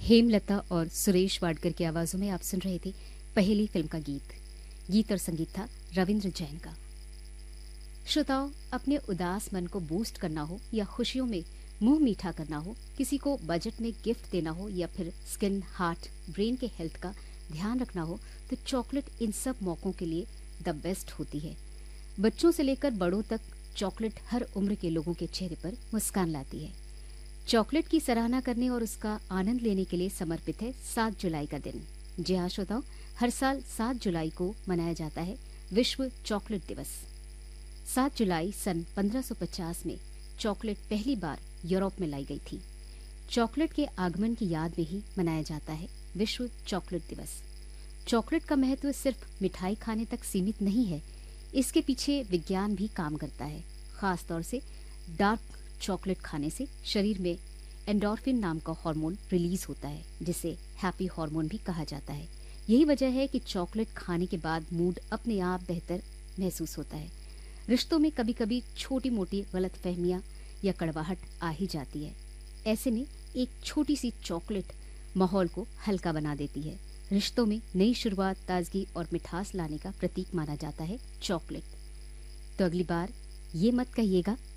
हेमलता और सुरेश वाडकर की आवाजों में आप सुन रहे थे पहली फिल्म का गीत और संगीत था रविंद्र जैन का। श्रोताओं, अपने उदास मन को बूस्ट करना हो या खुशियों में मुंह मीठा करना हो, किसी को बजट में गिफ्ट देना हो या फिर स्किन, हार्ट, ब्रेन के हेल्थ का ध्यान रखना हो, तो चॉकलेट इन सब मौकों के लिए द बेस्ट होती है। बच्चों से लेकर बड़ों तक चॉकलेट हर उम्र के लोगों के चेहरे पर मुस्कान लाती है। चॉकलेट की सराहना करने और उसका आनंद लेने के लिए समर्पित है 7 जुलाई का दिन। जी हाँ श्रोताओ, हर साल 7 जुलाई को मनाया जाता है विश्व चॉकलेट दिवस। 7 जुलाई सन 1550 में चॉकलेट पहली बार यूरोप में लाई गई थी। चॉकलेट के आगमन की याद में ही मनाया जाता है विश्व चॉकलेट दिवस। चॉकलेट का महत्व सिर्फ मिठाई खाने तक सीमित नहीं है, इसके पीछे विज्ञान भी काम करता है। खास तौर से डार्क चॉकलेट खाने से शरीर में एंडोर्फिन नाम का हार्मोन रिलीज होता है, जिसे हैप्पी हार्मोन भी कहा जाता है। यही वजह है कि चॉकलेट खाने के बाद मूड अपने आप बेहतर महसूस होता है। रिश्तों में कभी कभी छोटी मोटी गलतफहमियां या कड़वाहट आ ही जाती है। ऐसे में एक छोटी सी चॉकलेट माहौल को हल्का बना देती है। रिश्तों में नई शुरुआत, ताजगी और मिठास लाने का प्रतीक माना जाता है चॉकलेट। तो अगली बार ये मत कहिएगा